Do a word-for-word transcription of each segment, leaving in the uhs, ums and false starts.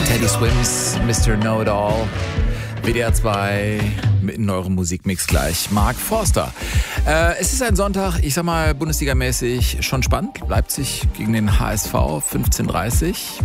Teddy Swims, Mister Know-It-All. W D R zwei mitten in eurem Musikmix gleich. Mark Forster. Äh, es ist ein Sonntag, ich sag mal bundesligamäßig schon spannend. Leipzig gegen den H S V, fünfzehn Uhr dreißig.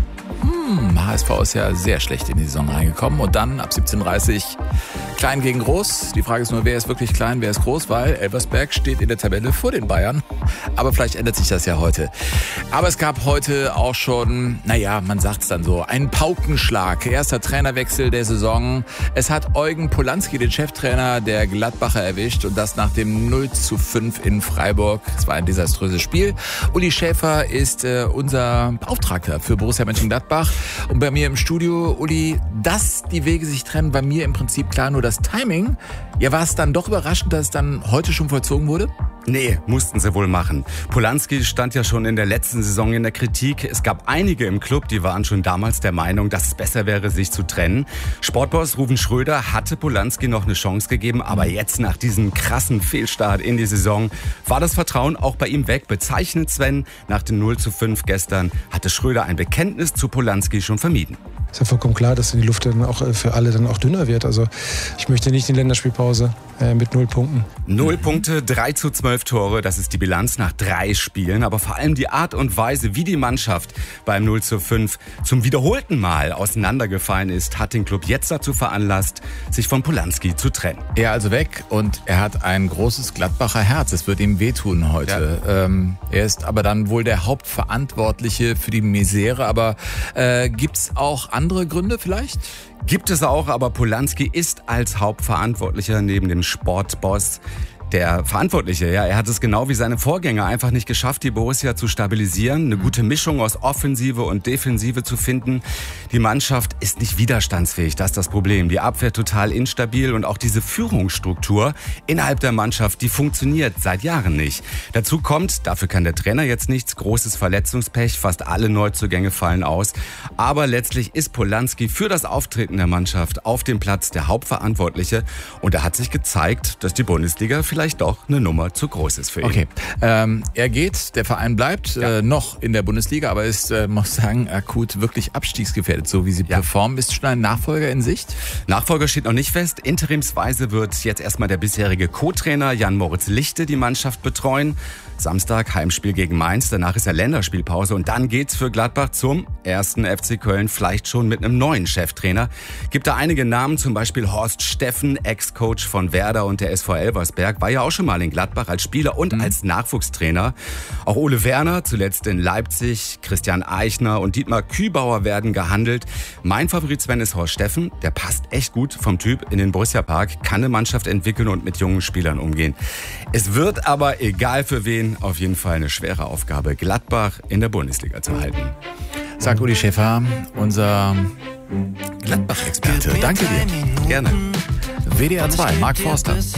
Hm, H S V ist ja sehr schlecht in die Saison reingekommen. Und dann ab siebzehn Uhr dreißig klein gegen groß. Die Frage ist nur, wer ist wirklich klein, wer ist groß, weil Elversberg steht in der Tabelle vor den Bayern. Aber vielleicht ändert sich das ja heute. Aber es gab heute auch schon, naja, man sagt's dann so, einen Paukenschlag. Erster Trainerwechsel der Saison. Es hat Eugen Polanski, den Cheftrainer der Gladbacher, erwischt. Und das nach dem null zu fünf in Freiburg. Es war ein desaströses Spiel. Uli Schäfer ist äh, unser Beauftragter für Borussia Mönchengladbach. Und bei mir im Studio, Uli, dass die Wege sich trennen, bei mir im Prinzip klar, nur das Timing. Ja, war es dann doch überraschend, dass es dann heute schon vollzogen wurde? Nee, mussten sie wohl machen. Polanski stand ja schon in der letzten Saison in der Kritik. Es gab einige im Club, die waren schon damals der Meinung, dass es besser wäre, sich zu trennen. Sportboss Ruven Schröder hatte Polanski noch eine Chance gegeben, aber jetzt nach diesem krassen Fehlstart in die Saison war das Vertrauen auch bei ihm weg. Bezeichnet Sven, nach dem null zu fünf gestern hatte Schröder ein Bekenntnis zu Polanski schon vermieden. Ist ja vollkommen klar, dass die Luft dann auch für alle dann auch dünner wird. Also ich möchte nicht in Länderspielpause äh, mit null Punkten. Null Punkte, drei zu zwölf Tore, das ist die Bilanz nach drei Spielen. Aber vor allem die Art und Weise, wie die Mannschaft beim null zu fünf zum wiederholten Mal auseinandergefallen ist, hat den Club jetzt dazu veranlasst, sich von Polanski zu trennen. Er also weg und er hat ein großes Gladbacher Herz. Es wird ihm wehtun heute. Ja. Ähm, er ist aber dann wohl der Hauptverantwortliche für die Misere. Aber äh, gibt's auch andere Gründe vielleicht? Gibt es auch, aber Polanski ist als Hauptverantwortlicher neben dem Sportboss der Verantwortliche. Ja, er hat es genau wie seine Vorgänger einfach nicht geschafft, die Borussia zu stabilisieren, eine gute Mischung aus Offensive und Defensive zu finden. Die Mannschaft ist nicht widerstandsfähig, das ist das Problem. Die Abwehr total instabil und auch diese Führungsstruktur innerhalb der Mannschaft, die funktioniert seit Jahren nicht. Dazu kommt, dafür kann der Trainer jetzt nichts, großes Verletzungspech, fast alle Neuzugänge fallen aus. Aber letztlich ist Polanski für das Auftreten der Mannschaft auf dem Platz der Hauptverantwortliche und er hat sich gezeigt, dass die Bundesliga vielleicht vielleicht doch eine Nummer zu groß ist für ihn. Okay, ähm, er geht, der Verein bleibt ja. äh, noch in der Bundesliga, aber ist, äh, muss sagen, akut wirklich abstiegsgefährdet, so wie sie ja. performen. Ist schon ein Nachfolger in Sicht? Nachfolger steht noch nicht fest. Interimsweise wird jetzt erstmal der bisherige Co-Trainer Jan-Moritz Lichte die Mannschaft betreuen. Samstag Heimspiel gegen Mainz, danach ist ja Länderspielpause und dann geht's für Gladbach zum ersten F C Köln, vielleicht schon mit einem neuen Cheftrainer. Gibt da einige Namen, zum Beispiel Horst Steffen, Ex-Coach von Werder und der S V Elversberg, war ja auch schon mal in Gladbach als Spieler und mhm. als Nachwuchstrainer. Auch Ole Werner, zuletzt in Leipzig, Christian Eichner und Dietmar Kübauer werden gehandelt. Mein Favorit Sven ist Horst Steffen, der passt echt gut vom Typ in den Borussia Park, kann eine Mannschaft entwickeln und mit jungen Spielern umgehen. Es wird aber, egal für wen, auf jeden Fall eine schwere Aufgabe, Gladbach in der Bundesliga zu halten. Sagt Uli Schäfer, unser Gladbach-Experte. Danke dir. Gerne. W D R zwei, Mark Forster.